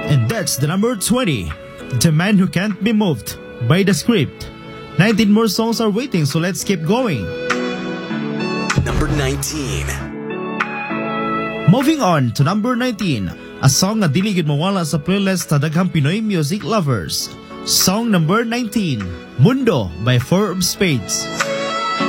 And that's the number 20, The Man Who Can't Be Moved by The Script. 19 more songs are waiting, so let's keep going. Number 19. Moving on to number 19, a song na dili gid mawala sa playlist sa daghang Pinoy music lovers. Song number 19, Mundo by Four of Spades.